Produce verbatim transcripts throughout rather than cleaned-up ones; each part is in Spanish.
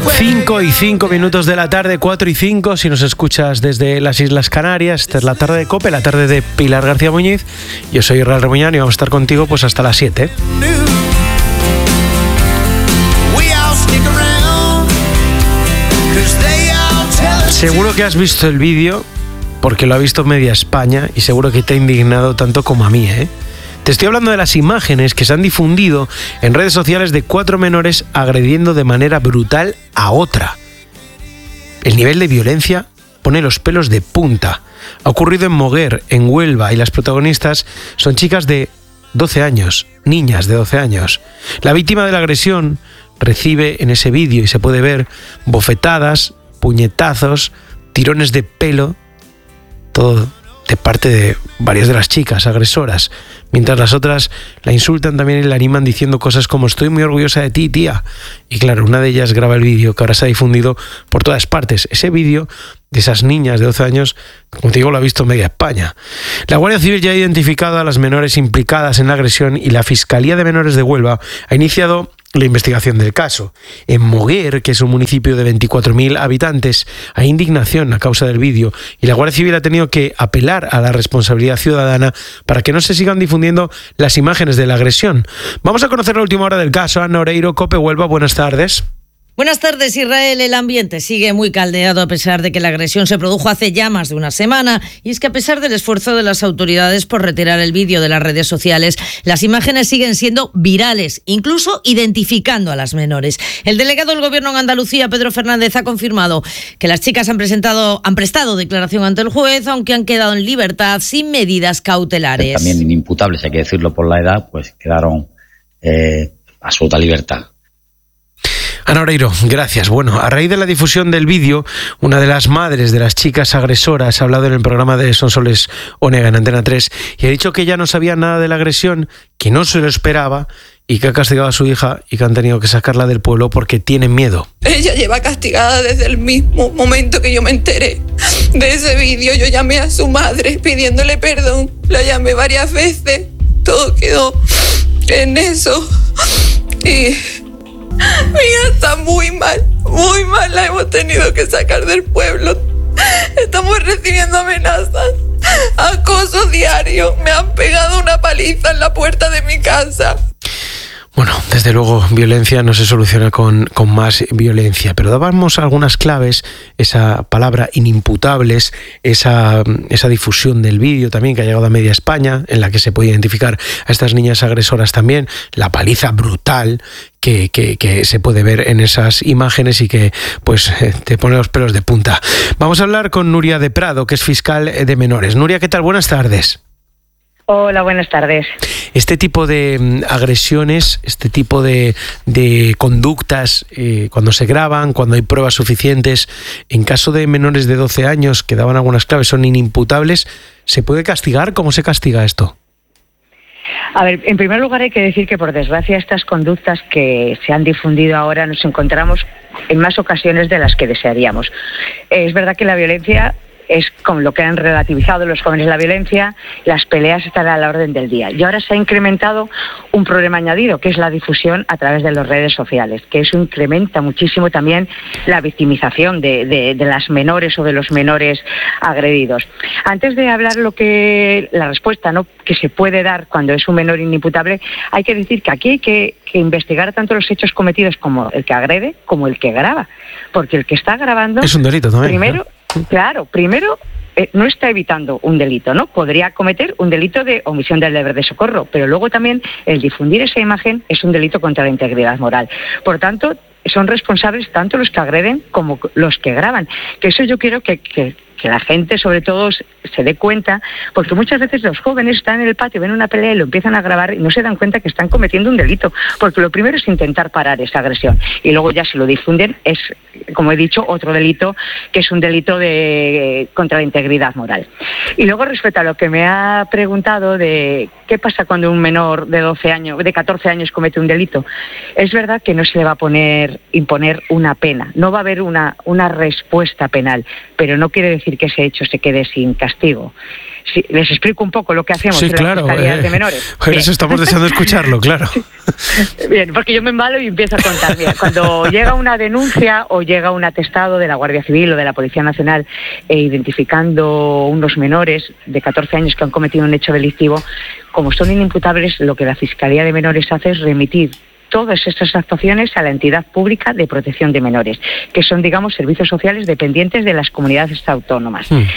cinco y cinco minutos de la tarde, cuatro y cinco, si nos escuchas desde las Islas Canarias. Esta es la tarde de COPE, la tarde de Pilar García Muñiz. Yo soy Israel Remuñán y vamos a estar contigo pues hasta las siete. Seguro que has visto el vídeo, porque lo ha visto media España, y seguro que te ha indignado tanto como a mí, ¿eh? Te estoy hablando de las imágenes que se han difundido en redes sociales de cuatro menores agrediendo de manera brutal a otra. El nivel de violencia pone los pelos de punta. Ha ocurrido en Moguer, en Huelva, y las protagonistas son chicas de doce años, niñas de doce años. La víctima de la agresión recibe en ese vídeo, y se puede ver, bofetadas, puñetazos, tirones de pelo, todo de parte de varias de las chicas agresoras, mientras las otras la insultan también y la animan diciendo cosas como estoy muy orgullosa de ti, tía. Y claro, una de ellas graba el vídeo que ahora se ha difundido por todas partes. Ese vídeo de esas niñas de doce años, como te digo, lo ha visto media España. La Guardia Civil ya ha identificado a las menores implicadas en la agresión y la Fiscalía de Menores de Huelva ha iniciado la investigación del caso. En Moguer, que es un municipio de veinticuatro mil habitantes, hay indignación a causa del vídeo y la Guardia Civil ha tenido que apelar a la responsabilidad ciudadana para que no se sigan difundiendo las imágenes de la agresión. Vamos a conocer la última hora del caso. Ana Oreiro, COPE Huelva, buenas tardes. Buenas tardes, Israel. El ambiente sigue muy caldeado a pesar de que la agresión se produjo hace ya más de una semana. Y es que a pesar del esfuerzo de las autoridades por retirar el vídeo de las redes sociales, las imágenes siguen siendo virales, incluso identificando a las menores. El delegado del Gobierno en Andalucía, Pedro Fernández, ha confirmado que las chicas han presentado, han prestado declaración ante el juez, aunque han quedado en libertad sin medidas cautelares. También inimputables, hay que decirlo por la edad, pues quedaron eh, a absoluta libertad. Ana Oreiro, gracias. Bueno, a raíz de la difusión del vídeo, una de las madres de las chicas agresoras ha hablado en el programa de Sonsoles Onega en Antena tres y ha dicho que ya no sabía nada de la agresión, que no se lo esperaba y que ha castigado a su hija y que han tenido que sacarla del pueblo porque tienen miedo. Ella lleva castigada desde el mismo momento que yo me enteré de ese vídeo. Yo llamé a su madre pidiéndole perdón, la llamé varias veces, todo quedó en eso y... mi hija está muy mal, muy mal, la hemos tenido que sacar del pueblo. Estamos recibiendo amenazas, acoso diario, me han pegado una paliza en la puerta de mi casa. Bueno, desde luego, violencia no se soluciona con, con más violencia, pero dábamos algunas claves, esa palabra inimputables, esa, esa difusión del vídeo también que ha llegado a media España, en la que se puede identificar a estas niñas agresoras también, la paliza brutal que, que, que se puede ver en esas imágenes y que pues te pone los pelos de punta. Vamos a hablar con Nuria de Prado, que es fiscal de menores. Nuria, ¿qué tal? Buenas tardes. Hola, buenas tardes. Este tipo de agresiones, este tipo de, de conductas, eh, cuando se graban, cuando hay pruebas suficientes, en caso de menores de doce años, que daban algunas claves, son inimputables, ¿se puede castigar? ¿Cómo se castiga esto? A ver, en primer lugar hay que decir que por desgracia estas conductas que se han difundido ahora nos encontramos en más ocasiones de las que desearíamos. Es verdad que la violencia es como lo que han relativizado los jóvenes la violencia, las peleas están a la orden del día. Y ahora se ha incrementado un problema añadido, que es la difusión a través de las redes sociales, que eso incrementa muchísimo también la victimización de, de, de las menores o de los menores agredidos. Antes de hablar lo que la respuesta, ¿no?, que se puede dar cuando es un menor inimputable, hay que decir que aquí hay que, que investigar tanto los hechos cometidos como el que agrede como el que graba, porque el que está grabando es un delito también, primero, ¿no? Claro, primero eh, no está evitando un delito, ¿no? Podría cometer un delito de omisión del deber de socorro, pero luego también el difundir esa imagen es un delito contra la integridad moral. Por tanto, son responsables tanto los que agreden como los que graban. Que eso yo quiero que, que, que la gente, sobre todo, se dé cuenta, porque muchas veces los jóvenes están en el patio, ven una pelea y lo empiezan a grabar y no se dan cuenta que están cometiendo un delito, porque lo primero es intentar parar esa agresión y luego ya si lo difunden es, como he dicho, otro delito que es un delito de contra la integridad moral. Y luego respecto a lo que me ha preguntado de qué pasa cuando un menor de doce años, de catorce años comete un delito, es verdad que no se le va a poner imponer una pena, no va a haber una, una respuesta penal, pero no quiere decir decir que ese hecho se quede sin castigo. Sí, les explico un poco lo que hacemos sí, en claro, las fiscalías eh, de menores. Por eso estamos deseando escucharlo, claro. Bien, porque yo me embalo y empiezo a contar. Mira, cuando llega una denuncia o llega un atestado de la Guardia Civil o de la Policía Nacional eh, identificando unos menores de catorce años que han cometido un hecho delictivo, como son inimputables, lo que la Fiscalía de Menores hace es remitir todas estas actuaciones a la entidad pública de protección de menores, que son, digamos, servicios sociales dependientes de las comunidades autónomas. Mm.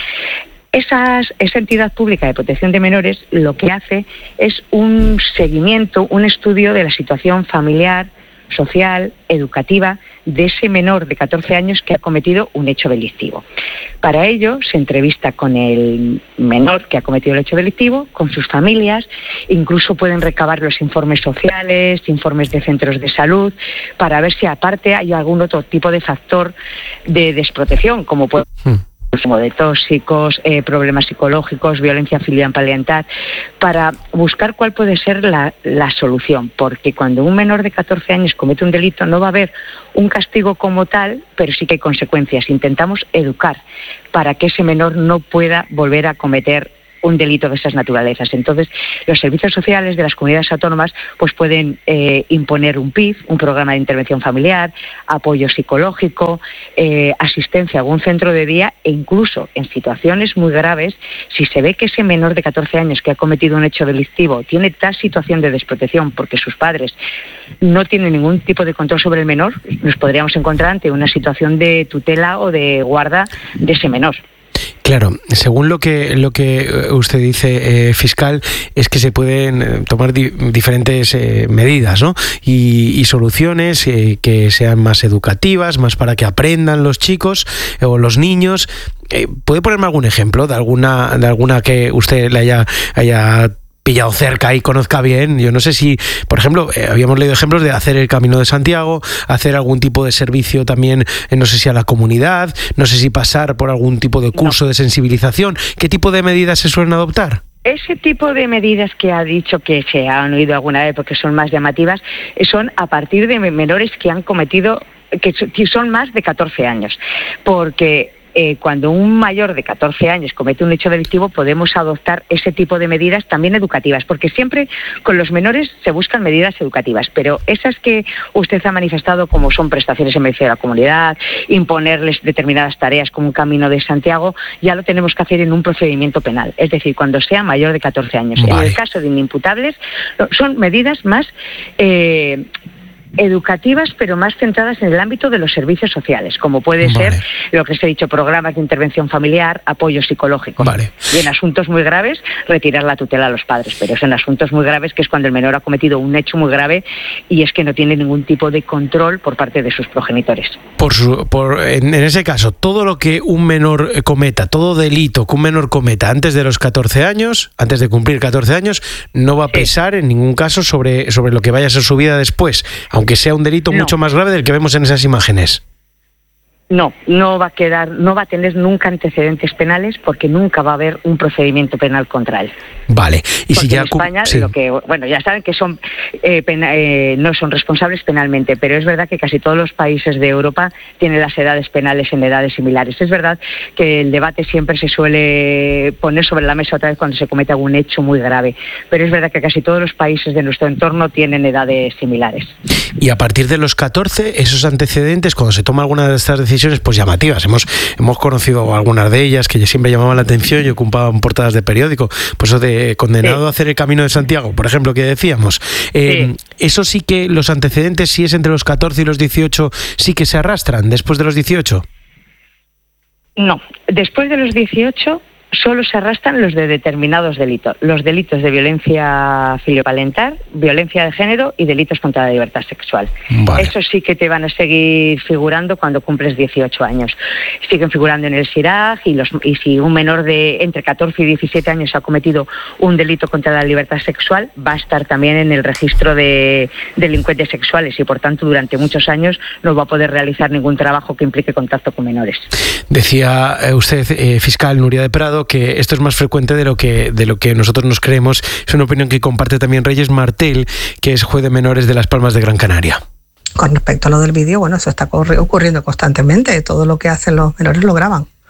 Esas, esa entidad pública de protección de menores lo que hace es un seguimiento, un estudio de la situación familiar, social, educativa de ese menor de catorce años que ha cometido un hecho delictivo. Para ello se entrevista con el menor que ha cometido el hecho delictivo, con sus familias, incluso pueden recabar los informes sociales, informes de centros de salud, para ver si aparte hay algún otro tipo de factor de desprotección, como puede como de tóxicos, eh, problemas psicológicos, violencia filial parental, para buscar cuál puede ser la, la solución, porque cuando un menor de catorce años comete un delito no va a haber un castigo como tal, pero sí que hay consecuencias. Intentamos educar para que ese menor no pueda volver a cometer un delito de esas naturalezas. Entonces, los servicios sociales de las comunidades autónomas pues pueden eh, imponer un P I F, un programa de intervención familiar, apoyo psicológico, eh, asistencia a algún centro de día, e incluso en situaciones muy graves, si se ve que ese menor de catorce años que ha cometido un hecho delictivo tiene tal situación de desprotección porque sus padres no tienen ningún tipo de control sobre el menor, nos podríamos encontrar ante una situación de tutela o de guarda de ese menor. Claro, según lo que lo que usted dice, eh, fiscal, es que se pueden tomar di- diferentes eh, medidas, ¿no? Y, y soluciones eh, que sean más educativas, más para que aprendan los chicos eh, o los niños. Eh, ¿Puede ponerme algún ejemplo de alguna de alguna que usted le haya haya pillado cerca y conozca bien? Yo no sé si, por ejemplo, eh, habíamos leído ejemplos de hacer el Camino de Santiago, hacer algún tipo de servicio también, eh, no sé si a la comunidad, no sé si pasar por algún tipo de curso no. de sensibilización. ¿Qué tipo de medidas se suelen adoptar? Ese tipo de medidas que ha dicho que se han oído alguna vez porque son más llamativas, son a partir de menores que han cometido, que son más de catorce años, porque Eh, cuando un mayor de catorce años comete un hecho delictivo podemos adoptar ese tipo de medidas también educativas, porque siempre con los menores se buscan medidas educativas, pero esas que usted ha manifestado, como son prestaciones en beneficio de la comunidad, imponerles determinadas tareas como un Camino de Santiago, ya lo tenemos que hacer en un procedimiento penal, es decir, cuando sea mayor de catorce años. Vale. En el caso de inimputables son medidas más eh, educativas, pero más centradas en el ámbito de los servicios sociales, como puede vale. ser lo que se ha dicho, programas de intervención familiar, apoyo psicológico. Vale. Y en asuntos muy graves, retirar la tutela a los padres, pero es en asuntos muy graves que es cuando el menor ha cometido un hecho muy grave y es que no tiene ningún tipo de control por parte de sus progenitores. Por su, por, en, en ese caso, todo lo que un menor cometa, todo delito que un menor cometa antes de los catorce años, antes de cumplir catorce años, no va a pesar sí. en ningún caso sobre, sobre lo que vaya a ser su vida después, aunque sea un delito no. mucho más grave del que vemos en esas imágenes. No, no va a quedar, no va a tener nunca antecedentes penales porque nunca va a haber un procedimiento penal contra él. Vale. Y porque si ya en España, sí. lo que, bueno, ya saben que son eh, pena, eh, no son responsables penalmente, pero es verdad que casi todos los países de Europa tienen las edades penales en edades similares. Es verdad que el debate siempre se suele poner sobre la mesa otra vez cuando se comete algún hecho muy grave, pero es verdad que casi todos los países de nuestro entorno tienen edades similares. Y a partir de los catorce, esos antecedentes, cuando se toma alguna de estas decisiones, pues llamativas, hemos hemos conocido algunas de ellas que siempre llamaban la atención y ocupaban portadas de periódico, pues eso de condenado sí. a hacer el Camino de Santiago, por ejemplo, que decíamos, eh, sí. eso sí que los antecedentes, si es entre los catorce y los dieciocho, sí que se arrastran después de los dieciocho. No, después de los dieciocho solo se arrastran los de determinados delitos, los delitos de violencia filioparental, violencia de género y delitos contra la libertad sexual. Vale. Eso sí que te van a seguir figurando cuando cumples dieciocho años. Siguen figurando en el SIRAG y, los, y si un menor de entre catorce y diecisiete años ha cometido un delito contra la libertad sexual, va a estar también en el registro de delincuentes sexuales y por tanto durante muchos años no va a poder realizar ningún trabajo que implique contacto con menores. Decía usted, eh, fiscal Nuria de Prado, que esto es más frecuente de lo que de lo que nosotros nos creemos. Es una opinión que comparte también Reyes Martel, que es juez de menores de Las Palmas de Gran Canaria. Con respecto a lo del vídeo, bueno, eso está ocurriendo constantemente. Todo lo que hacen los menores lo graban.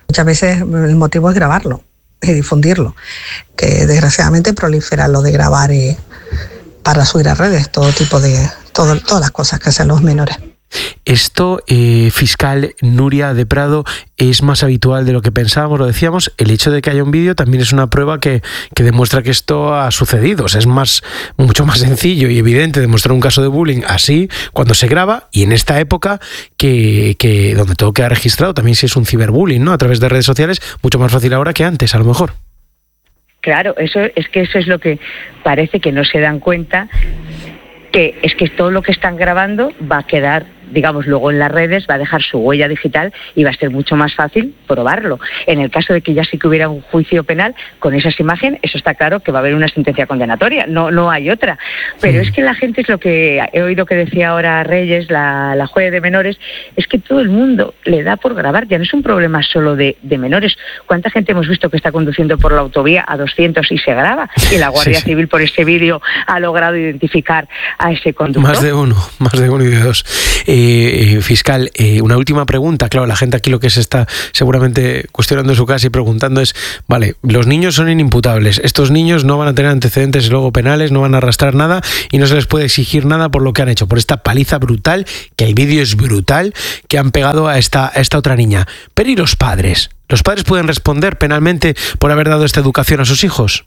Muchas veces el motivo es grabarlo y difundirlo, que desgraciadamente prolifera lo de grabar y para subir a redes todo tipo de, todo, todas las cosas que hacen los menores. Esto, eh, fiscal Nuria de Prado, es más habitual de lo que pensábamos, lo decíamos. El hecho de que haya un vídeo también es una prueba que, que demuestra que esto ha sucedido. O sea, es más, mucho más sencillo y evidente demostrar un caso de bullying así cuando se graba, y en esta época que, que donde todo queda registrado, también si es un ciberbullying, ¿no? A través de redes sociales, mucho más fácil ahora que antes, a lo mejor. Claro, eso es que eso es lo que parece que no se dan cuenta, que es que todo lo que están grabando va a quedar, digamos, luego en las redes, va a dejar su huella digital y va a ser mucho más fácil probarlo. En el caso de que ya sí que hubiera un juicio penal con esas imágenes, eso está claro que va a haber una sentencia condenatoria, no no hay otra. Pero es que la gente, es lo que he oído que decía ahora Reyes, la, la juez de menores, es que todo el mundo le da por grabar, ya no es un problema solo de, de menores. ¿Cuánta gente hemos visto que está conduciendo por la autovía a doscientos y se graba? Y la Guardia sí, sí. Civil por ese vídeo ha logrado identificar a ese conductor. Más de uno, más de uno y de dos. Eh, eh, fiscal, eh, una última pregunta. Claro, la gente aquí lo que se está seguramente cuestionando en su casa y preguntando es, vale, los niños son inimputables, estos niños no van a tener antecedentes luego penales, no van a arrastrar nada y no se les puede exigir nada por lo que han hecho, por esta paliza brutal, que el vídeo es brutal, que han pegado a esta, a esta otra niña. Pero ¿y los padres? ¿Los padres pueden responder penalmente por haber dado esta educación a sus hijos?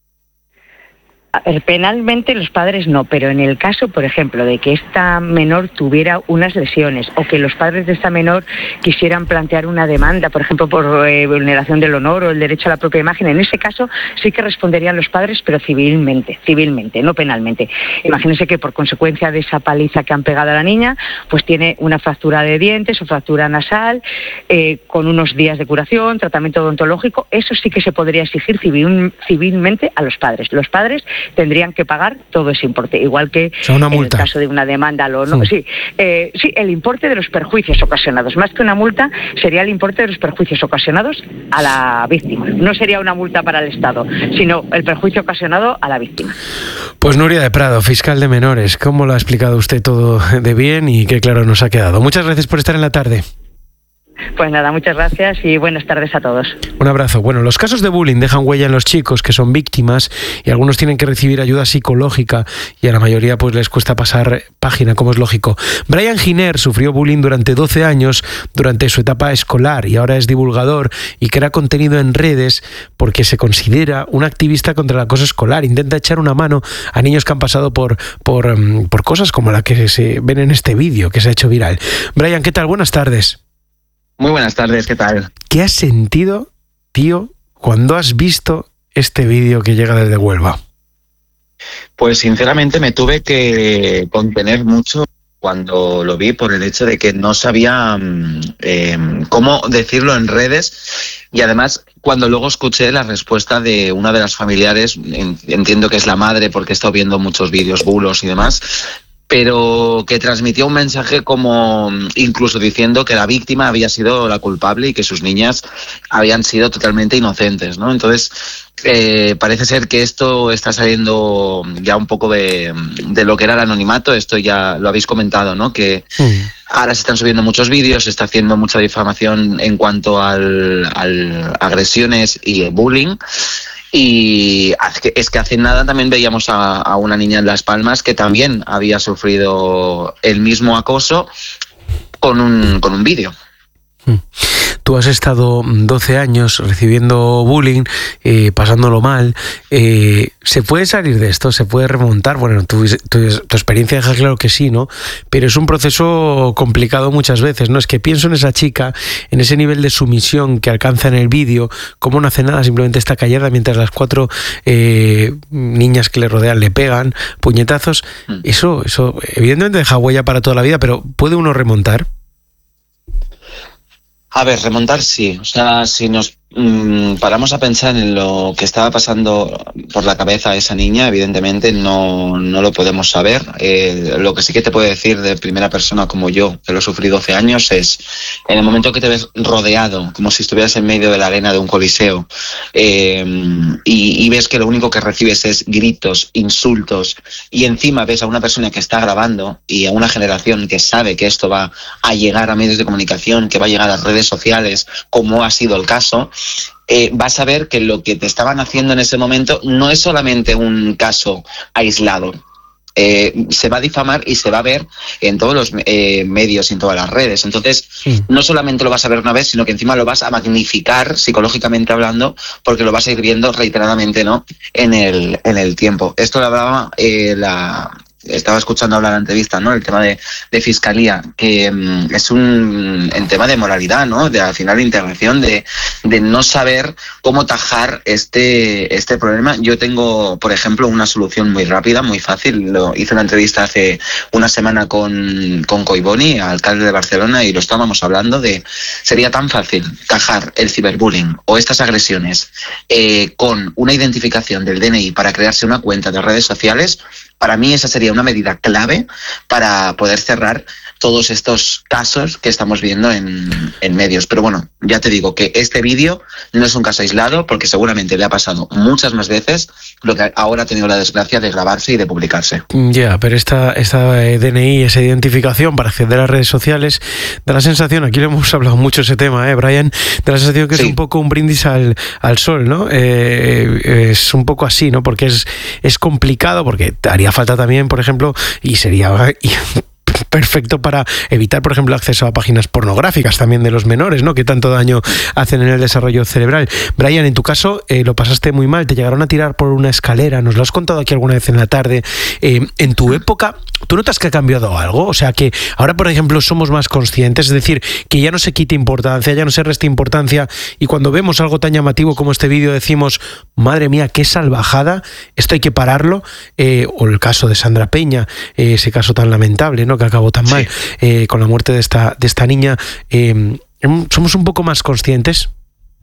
A ver, penalmente los padres no, pero en el caso, por ejemplo, de que esta menor tuviera unas lesiones o que los padres de esta menor quisieran plantear una demanda, por ejemplo, por eh, vulneración del honor o el derecho a la propia imagen, en ese caso sí que responderían los padres, pero civilmente, civilmente, no penalmente. Imagínense que por consecuencia de esa paliza que han pegado a la niña, pues tiene una fractura de dientes o fractura nasal, eh, con unos días de curación, tratamiento odontológico, eso sí que se podría exigir civil, civilmente a los padres. Los padres tendrían que pagar todo ese importe, igual que o sea, una multa. En el caso de una demanda. Lo, no, sí. Sí, eh, sí, el importe de los perjuicios ocasionados. Más que una multa, sería el importe de los perjuicios ocasionados a la víctima. No sería una multa para el Estado, sino el perjuicio ocasionado a la víctima. Pues Nuria de Prado, fiscal de menores, ¿cómo lo ha explicado usted todo de bien y qué claro nos ha quedado? Muchas gracias por estar en la tarde. Pues nada, muchas gracias y buenas tardes a todos. Un abrazo. Bueno, los casos de bullying dejan huella en los chicos que son víctimas y algunos tienen que recibir ayuda psicológica y a la mayoría pues les cuesta pasar página, como es lógico. Brian Giner sufrió bullying durante doce años durante su etapa escolar y ahora es divulgador y crea contenido en redes porque se considera un activista contra el acoso escolar. Intenta echar una mano a niños que han pasado por, por, por cosas como la que se ven en este vídeo que se ha hecho viral. Brian, ¿qué tal? Buenas tardes. Muy buenas tardes, ¿qué tal? ¿Qué has sentido, tío, cuando has visto este vídeo que llega desde Huelva? Pues sinceramente me tuve que contener mucho cuando lo vi por el hecho de que no sabía eh, cómo decirlo en redes y además cuando luego escuché la respuesta de una de las familiares, entiendo que es la madre porque he estado viendo muchos vídeos, bulos y demás, pero que transmitía un mensaje como incluso diciendo que la víctima había sido la culpable y que sus niñas habían sido totalmente inocentes, ¿no? Entonces, eh, parece ser que esto está saliendo ya un poco de, de lo que era el anonimato, esto ya lo habéis comentado, ¿no? Que sí. Ahora se están subiendo muchos vídeos, se está haciendo mucha difamación en cuanto al, al agresiones y bullying. Y es que hace nada también veíamos a, a una niña en Las Palmas que también había sufrido el mismo acoso con un, con un vídeo. Tú has estado doce años recibiendo bullying, eh, pasándolo mal. Eh, ¿Se puede salir de esto? ¿Se puede remontar? Bueno, tu, tu, tu experiencia deja claro que sí, ¿no? Pero es un proceso complicado muchas veces, ¿no? Es que pienso en esa chica, en ese nivel de sumisión que alcanza en el vídeo, cómo no hace nada, simplemente está callada mientras las cuatro eh, niñas que le rodean le pegan puñetazos. Mm. Eso, eso evidentemente deja huella para toda la vida, pero ¿puede uno remontar? A ver, remontar sí. O sea, si nos mmm, paramos a pensar en lo que estaba pasando por la cabeza a esa niña, evidentemente no, no lo podemos saber. Eh, lo que sí que te puedo decir de primera persona como yo, que lo sufrí doce años, es en el momento que te ves rodeado, como si estuvieras en medio de la arena de un coliseo, eh, y, y ves que lo único que recibes es gritos, insultos, y encima ves a una persona que está grabando y a una generación que sabe que esto va a llegar a medios de comunicación, que va a llegar a redes sociales, como ha sido el caso, eh, vas a ver que lo que te estaban haciendo en ese momento no es solamente un caso aislado. Eh, se va a difamar y se va a ver en todos los eh, medios y en todas las redes. Entonces, sí. no solamente lo vas a ver una vez, sino que encima lo vas a magnificar psicológicamente hablando, porque lo vas a ir viendo reiteradamente, ¿no?, en el, en el tiempo. Esto lo hablaba eh, la... Estaba escuchando hablar la entrevista, ¿no? El tema de, de fiscalía, que um, es un en tema de moralidad, ¿no? De al final de integración, de, de no saber cómo tajar este, este problema. Yo tengo, por ejemplo, una solución muy rápida, muy fácil. Lo, hice una entrevista hace una semana con, con Collboni, alcalde de Barcelona, y lo estábamos hablando de, sería tan fácil tajar el ciberbullying o estas agresiones eh, con una identificación del D N I para crearse una cuenta de redes sociales. Para mí esa sería una medida clave para poder cerrar todos estos casos que estamos viendo en, en medios. Pero bueno, ya te digo que este vídeo no es un caso aislado, porque seguramente le ha pasado muchas más veces lo que ahora ha tenido la desgracia de grabarse y de publicarse. Ya, yeah, pero esta, esta D N I, esa identificación para acceder a redes sociales, da la sensación, aquí le hemos hablado mucho ese tema, ¿eh, Brian? Da la sensación que sí. es un poco un brindis al, al sol, ¿no? Eh, es un poco así, ¿no? Porque es, es complicado, porque haría falta también, por ejemplo, y sería perfecto para evitar, por ejemplo, acceso a páginas pornográficas también de los menores, ¿no?, que tanto daño hacen en el desarrollo cerebral. Brian, en tu caso eh, lo pasaste muy mal, te llegaron a tirar por una escalera, nos lo has contado aquí alguna vez en la tarde. Eh, en tu época, ¿tú notas que ha cambiado algo? O sea, que ahora, por ejemplo, somos más conscientes, es decir, que ya no se quite importancia, ya no se reste importancia, y cuando vemos algo tan llamativo como este vídeo decimos, madre mía, qué salvajada, esto hay que pararlo. Eh, o el caso de Sandra Peña, eh, ese caso tan lamentable, ¿no?, que acabó tan mal, sí. eh, con la muerte de esta, de esta niña. Eh, ¿Somos un poco más conscientes?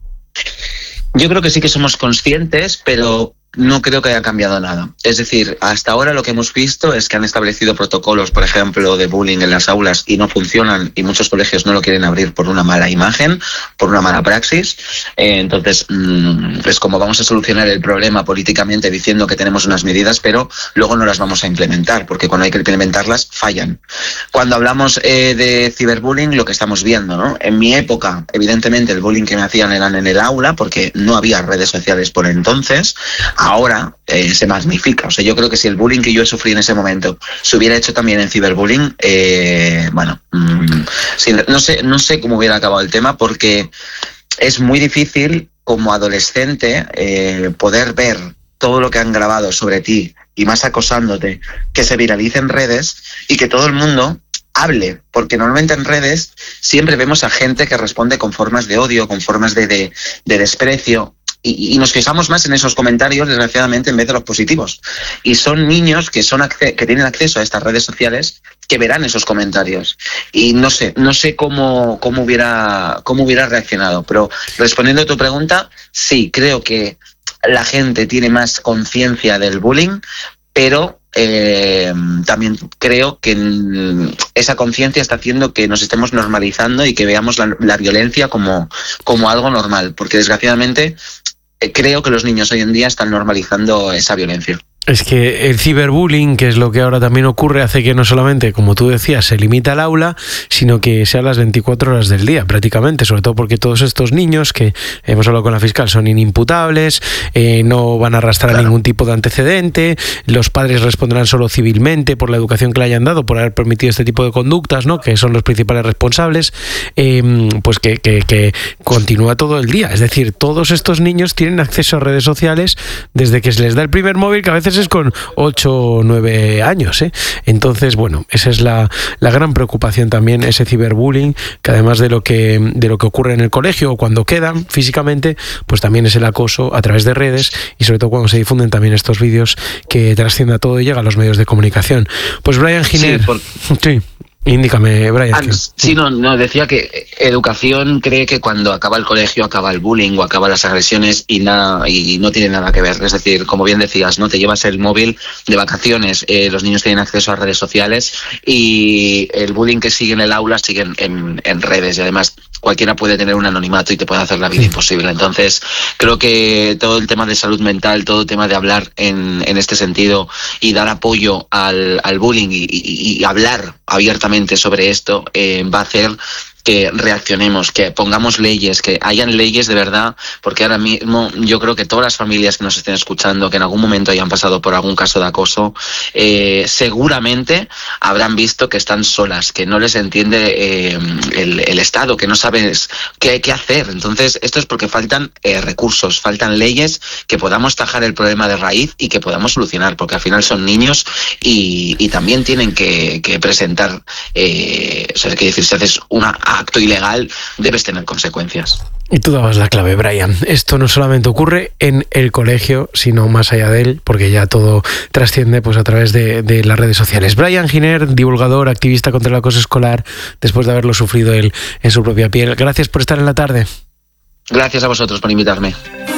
Yo creo que sí que somos conscientes, pero no creo que haya cambiado nada. Es decir, hasta ahora lo que hemos visto es que han establecido protocolos, por ejemplo, de bullying en las aulas y no funcionan, y muchos colegios no lo quieren abrir por una mala imagen, por una mala praxis. Eh, entonces, mmm, es como vamos a solucionar el problema políticamente diciendo que tenemos unas medidas, pero luego no las vamos a implementar, porque cuando hay que implementarlas, fallan. Cuando hablamos eh, de ciberbullying, lo que estamos viendo, ¿no? En mi época, evidentemente, el bullying que me hacían eran en el aula, porque no había redes sociales por entonces. Ahora eh, se magnifica. O sea, yo creo que si el bullying que yo sufrí en ese momento se hubiera hecho también en ciberbullying, eh, bueno, mmm, sí, no sé, no sé cómo hubiera acabado el tema, porque es muy difícil como adolescente eh, poder ver todo lo que han grabado sobre ti y más acosándote, que se viralice en redes y que todo el mundo hable, porque normalmente en redes siempre vemos a gente que responde con formas de odio, con formas de, de, de desprecio. Y, y nos fijamos más en esos comentarios, desgraciadamente, en vez de los positivos. Y son niños que son acce- que tienen acceso a estas redes sociales que verán esos comentarios. Y no sé, no sé cómo, cómo hubiera, cómo hubiera reaccionado. Pero respondiendo a tu pregunta, sí, creo que la gente tiene más conciencia del bullying, pero eh, también creo que esa conciencia está haciendo que nos estemos normalizando y que veamos la, la violencia como, como algo normal, porque desgraciadamente eh, creo que los niños hoy en día están normalizando esa violencia. Es que el ciberbullying, que es lo que ahora también ocurre, hace que no solamente, como tú decías, se limita al aula, sino que sea las veinticuatro horas del día prácticamente, sobre todo porque todos estos niños que hemos hablado con la fiscal son inimputables, eh, no van a arrastrar claro. ningún tipo de antecedente, los padres responderán solo civilmente por la educación que le hayan dado, por haber permitido este tipo de conductas, ¿no?, que son los principales responsables, eh, pues que, que, que continúa todo el día. Es decir, todos estos niños tienen acceso a redes sociales desde que se les da el primer móvil, que a veces es con ocho o nueve años, ¿eh? Entonces, bueno, esa es la, la gran preocupación también, ese ciberbullying, que además de lo que, de lo que ocurre en el colegio o cuando quedan físicamente, pues también es el acoso a través de redes y sobre todo cuando se difunden también estos vídeos que trascienda todo y llega a los medios de comunicación. Pues Brian Giner... Sí, por... sí. Indícame, Brian. Ah, sí, no, no, decía que educación cree que cuando acaba el colegio acaba el bullying o acaban las agresiones y nada, y no tiene nada que ver. Es decir, como bien decías, no te llevas el móvil de vacaciones, eh, los niños tienen acceso a redes sociales y el bullying que sigue en el aula sigue en, en, en redes, y además cualquiera puede tener un anonimato y te puede hacer la vida imposible. Entonces, creo que todo el tema de salud mental, todo el tema de hablar en, en este sentido y dar apoyo al, al bullying y, y, y hablar abiertamente sobre esto eh, va a hacer que reaccionemos, que pongamos leyes, que hayan leyes de verdad, porque ahora mismo yo creo que todas las familias que nos estén escuchando, que en algún momento hayan pasado por algún caso de acoso, eh, seguramente habrán visto que están solas, que no les entiende eh, el, el Estado, que no sabes qué, qué hacer. Entonces, esto es porque faltan eh, recursos, faltan leyes que podamos tajar el problema de raíz y que podamos solucionar, porque al final son niños y, y también tienen que, que presentar, eh, o sea, es decir, si haces una acto ilegal, debes tener consecuencias. Y tú dabas la clave, Brian. Esto no solamente ocurre en el colegio, sino más allá de él, porque ya todo trasciende pues a través de, de las redes sociales. Brian Giner, divulgador, activista contra el acoso escolar, después de haberlo sufrido él en su propia piel. Gracias por estar en la tarde. Gracias a vosotros por invitarme.